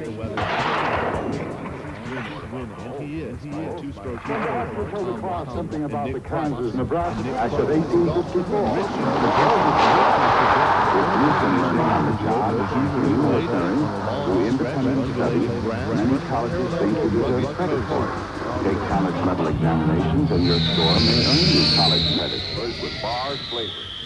Something about the Kansas-Nebraska Act of 1854. You can learn on the job as you military, through independent study, many colleges think you deserve credit for it. Take college level examinations and your score may earn you college credit. With bars flavor.